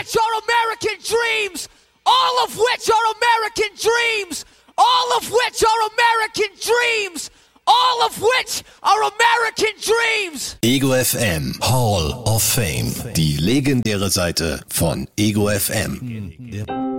which are American dreams. All of which are American dreams. All of which are American dreams. All of which are American dreams. Ego FM Hall of Fame. Die legendäre Seite von Ego FM.